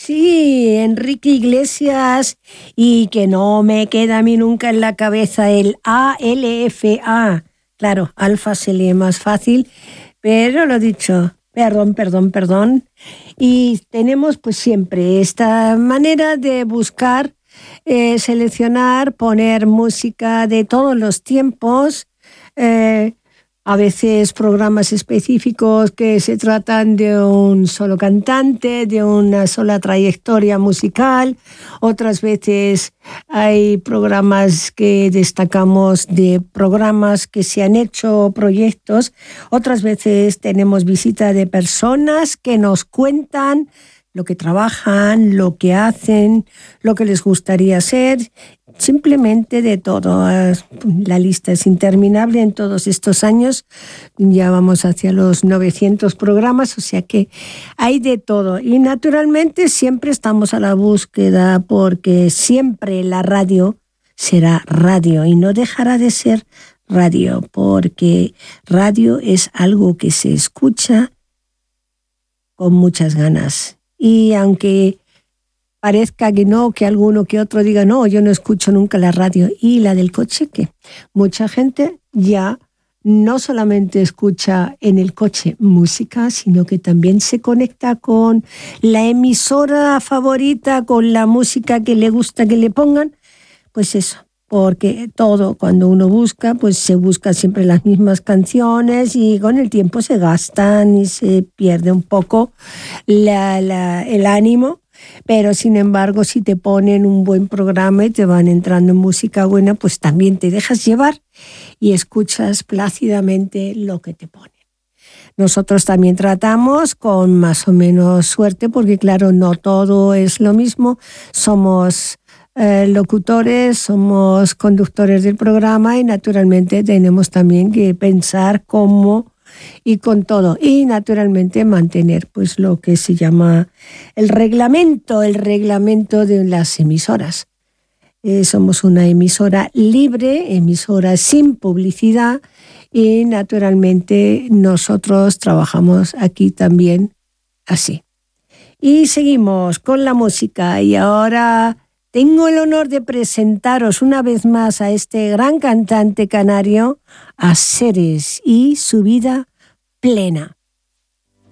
Sí, Enrique Iglesias, y que no me queda a mí nunca en la cabeza el ALFA. Claro, alfa se lee más fácil, pero lo dicho, perdón. Y tenemos pues siempre esta manera de buscar, seleccionar, poner música de todos los tiempos, a veces programas específicos que se tratan de un solo cantante, de una sola trayectoria musical. Otras veces hay programas que destacamos de programas que se han hecho, proyectos. Otras veces tenemos visita de personas que nos cuentan lo que trabajan, lo que hacen, lo que les gustaría hacer. Simplemente de todo. La lista es interminable en todos estos años. Ya vamos hacia los 900 programas, o sea que hay de todo. Y naturalmente siempre estamos a la búsqueda, porque siempre la radio será radio y no dejará de ser radio, porque radio es algo que se escucha con muchas ganas. Y aunque parezca que no, que alguno que otro diga, no, yo no escucho nunca la radio. Y la del coche, que mucha gente ya no solamente escucha en el coche música, sino que también se conecta con la emisora favorita, con la música que le gusta que le pongan. Pues eso, porque todo, cuando uno busca, pues se busca siempre las mismas canciones y con el tiempo se gastan y se pierde un poco el ánimo. Pero sin embargo, si te ponen un buen programa y te van entrando música buena, pues también te dejas llevar y escuchas plácidamente lo que te ponen. Nosotros también tratamos con más o menos suerte, porque claro, no todo es lo mismo. Somos locutores, somos conductores del programa y naturalmente tenemos también que pensar cómo y con todo, y naturalmente mantener pues lo que se llama el reglamento de las emisoras. Somos una emisora libre, emisora sin publicidad, y naturalmente nosotros trabajamos aquí también así. Y seguimos con la música, y ahora tengo el honor de presentaros una vez más a este gran cantante canario, a Ceres y su vida plena.